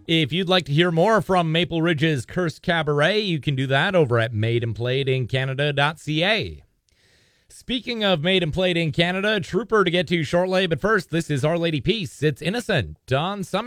If you'd like to hear more from Maple Ridge's Cursed Cabaret, you can do that over at madeandplayedincanada.ca. Speaking of Made and Played in Canada, Trooper to get to shortly, but first, this is Our Lady Peace. It's Innocent on Summit.